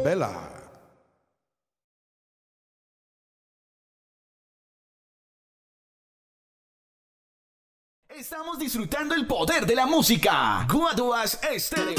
Vela. Estamos disfrutando el poder de la música. Guaduas Estéreo.